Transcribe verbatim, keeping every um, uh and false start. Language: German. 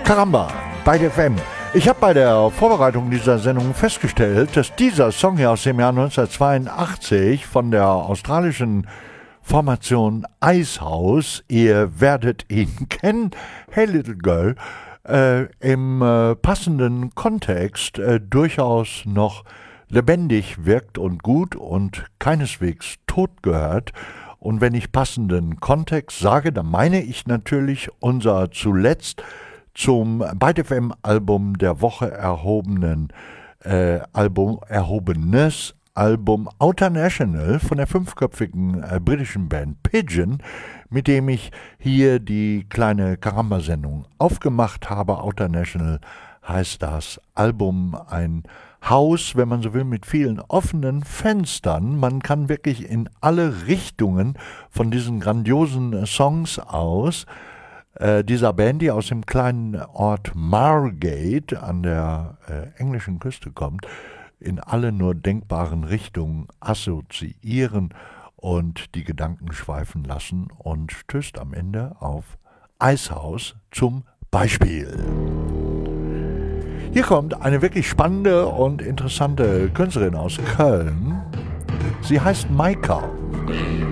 Caramba, bei der F M. Ich habe bei der Vorbereitung dieser Sendung festgestellt, dass dieser Song hier aus dem Jahr neunzehnhundertzweiundachtzig von der australischen Formation Icehouse, ihr werdet ihn kennen, Hey Little Girl, äh, im äh, passenden Kontext äh, durchaus noch lebendig wirkt und gut und keineswegs tot gehört. Und wenn ich passenden Kontext sage, dann meine ich natürlich unser zuletzt zum Byte F M Album der Woche erhobenen äh, Album, erhobenes Album Outer National von der fünfköpfigen äh, britischen Band Pigeon, mit dem ich hier die kleine Caramba-Sendung aufgemacht habe. Outer National heißt das Album, ein Haus, wenn man so will, mit vielen offenen Fenstern. Man kann wirklich in alle Richtungen von diesen grandiosen Songs aus äh, dieser Band, die aus dem kleinen Ort Margate an der äh, englischen Küste kommt, in alle nur denkbaren Richtungen assoziieren und die Gedanken schweifen lassen und stößt am Ende auf Icehouse zum Beispiel. Hier kommt eine wirklich spannende und interessante Künstlerin aus Köln. Sie heißt Maika.